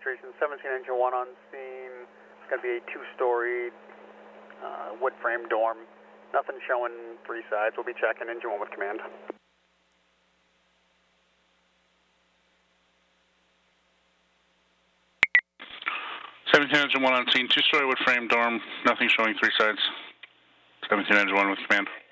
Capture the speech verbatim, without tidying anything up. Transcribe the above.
demonstration. seventeen Engine one on scene. It's going to be a two-story uh, wood frame dorm. Nothing showing three sides. We'll be checking Engine one with command. seventeen Engine one on scene, two-story wood frame dorm. Nothing showing three sides. seventeen Engine one with command.